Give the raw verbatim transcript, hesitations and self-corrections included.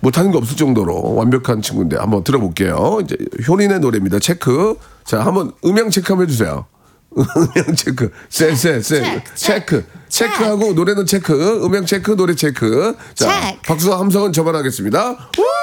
못하는 게 없을 정도로 완벽한 친구인데 한번 들어볼게요. 이제 효린의 노래입니다. 체크. 자, 한번 음향 체크 한번 해주세요. 음향 체크. 세, 세, 세. 체크. 체크. 체크하고 노래는 체크. 음향 체크, 노래 체크. 자, 체크. 박수와 함성은 저만하겠습니다.